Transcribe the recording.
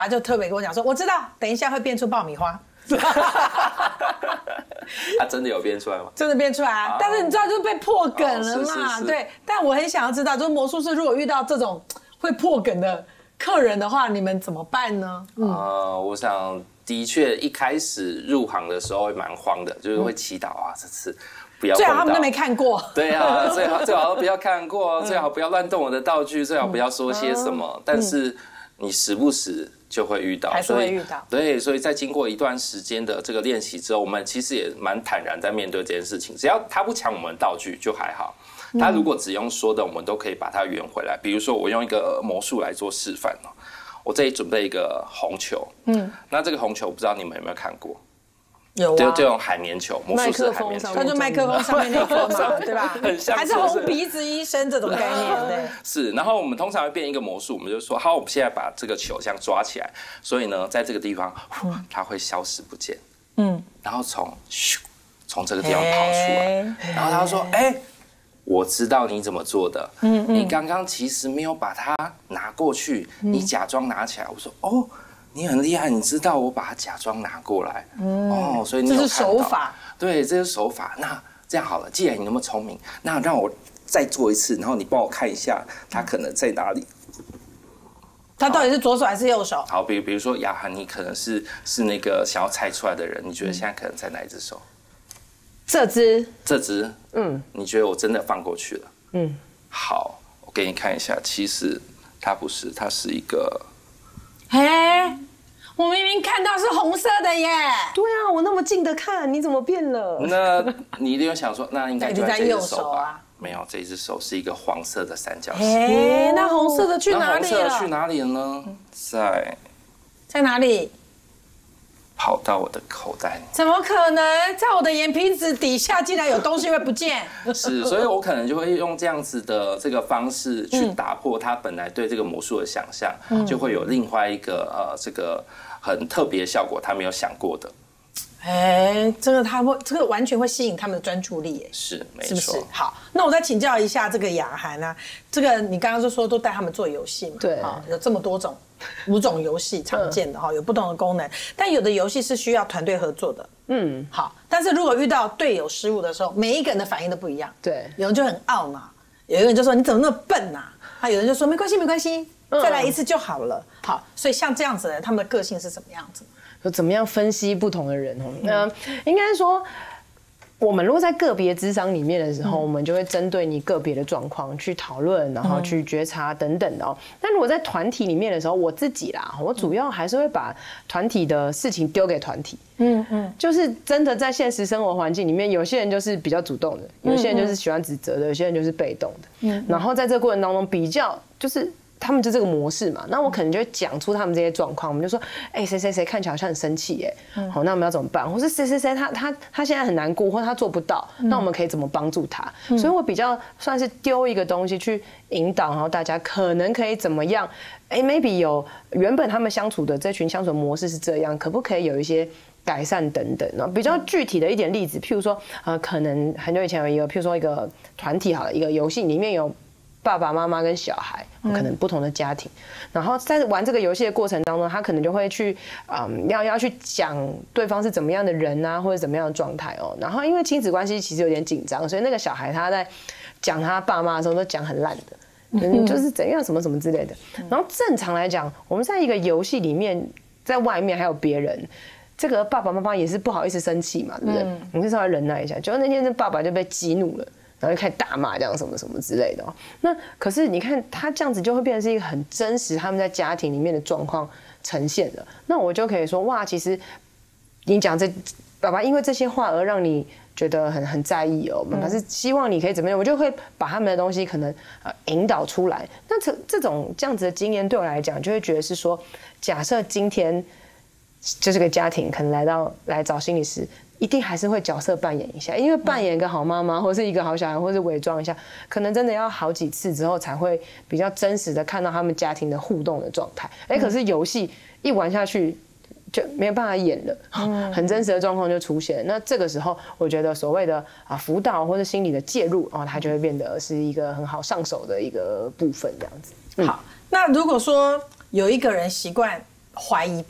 他就特别跟我讲说，我知道，等一下会变出爆米花。 他真的有变出来吗？ 真的变出来啊！但是你知道就被破梗了嘛？ 是对，但我很想要知道，就是魔术师如果遇到这种会破梗的客人的话，你们怎么办呢？ 我想的确一开始入行的时候会蛮慌的，就是会祈祷啊，这次不要碰到。 最好他们都没看过。 对啊，最好不要看过，最好不要乱动我的道具，最好不要说些什么。但是你时不时就会遇到， 还是会遇到。 对，所以在经过一段时间的这个练习之后，我们其实也蛮坦然在面对这件事情。只要他不抢我们的道具就还好，他如果只用说的，我们都可以把它圆回来。比如说，我用一个魔术来做示范哦，我这里准备一个红球，那这个红球不知道你们有没有看过？ 有啊， 这种海绵球，魔术师海绵球， 它就麦克风上面那颗嘛，对吧？ 很像， 还是红鼻子医生这种概念，对。 是，然后我们通常会变一个魔术，我们就说，好，我们现在把这个球这样抓起来，所以呢，在这个地方，它会消失不见，然后从这个地方跑出来，然后他说，我知道你怎么做的，你刚刚其实没有把它拿过去，你假装拿起来，我说，哦。你很厉害，你知道我把它假装拿过来，所以你有看到， 这是手法。 对，这是手法。那这样好了，既然你那么聪明，那让我再做一次，然后你帮我看一下，他可能在哪里。 他到底是左手还是右手？ 好，比如说雅涵，你可能是那个想要猜出来的人，你觉得现在可能在哪一只手？ 这只， 你觉得我真的放过去了？好，我给你看一下，其实它不是，它是一个。 我明明看到是红色的耶！ 对啊，我那么近的看，你怎么变了？ 那你一定有想说，那应该就在这只手吧？ 啊、 没有，这一只手是一个黄色的三角形。 那红色的去哪里了？ 红色的去哪里了呢？ 在哪里？ 跑到我的口袋里。 怎么可能？在我的眼皮子底下竟然有东西会不见？ 是，所以我可能就会用这样子的这个方式去打破他本来对这个魔术的想象，就会有另外一个这个很特别的效果，他没有想过的。 这个完全会吸引他们的专注力耶。 是，没错。 是不是？好，那我再请教一下这个雅涵啊，这个你刚刚就说都带他们做游戏嘛？ 对， 有这么多种5种游戏常见的哈，有不同的功能，但有的游戏是需要团队合作的。好，但是如果遇到队友失误的时候，每一个人的反应都不一样。 对， 有人就很懊恼，有一个人就说你怎么那么笨啊？有人就说没关系没关系，再来一次就好了。好，所以像这样子的人，他们的个性是什么样子？ 怎么样分析不同的人应该说，我们如果在个别諮商里面的时候，我们就会针对你个别的状况去讨论，然后去觉察等等的。但如果在团体里面的时候，我自己啦，我主要还是会把团体的事情丢给团体。就是真的在现实生活环境里面，有些人就是比较主动的，有些人就是喜欢指责的，有些人就是被动的。然后在这个过程当中，比较就是他们就这个模式嘛，那我可能就会讲出他们这些状况，我们就说，谁谁谁看起来好像很生气耶，好，那我们要怎么办？或是谁谁谁他现在很难过，或他做不到，那我们可以怎么帮助他？所以我比较算是丢一个东西去引导，然后大家可能可以怎么样？maybe 有原本他们相处的这群相处模式是这样，可不可以有一些改善等等呢？比较具体的一点例子，譬如说，可能很久以前有一个，譬如说一个团体好了，一个游戏里面有爸爸妈妈跟小孩，可能不同的家庭，然后在玩这个游戏的过程当中，他可能就会去要去讲对方是怎么样的人啊，或者怎么样的状态哦。然后因为亲子关系其实有点紧张，所以那个小孩他在讲他爸妈的时候都讲很烂的，就是怎样什么什么之类的。然后正常来讲，我们在一个游戏里面，在外面还有别人。这个爸爸妈妈也是不好意思生气嘛，对不对？我们就稍微忍耐一下。结果那天这爸爸就被激怒了，然后就开始大骂，这样什么什么之类的。那可是你看他这样子就会变成是一个很真实他们在家庭里面的状况呈现的。那我就可以说哇，其实你讲这爸爸因为这些话而让你觉得很在意哦，爸爸是希望你可以怎么样，我就会把他们的东西可能引导出来。那这样子的经验对我来讲，就会觉得是说，假设今天。就这个家庭可能来找心理师，一定还是会角色扮演一下，因为扮演一个好妈妈，或是一个好小孩，或是伪装一下，可能真的要好几次之后才会比较真实的看到他们家庭的互动的状态。可是游戏一玩下去就没有办法演了，很真实的状况就出现。那这个时候，我觉得所谓的辅导或是心理的介入，它就会变得是一个很好上手的一个部分，这样子。 好，那如果说有一个人习惯怀疑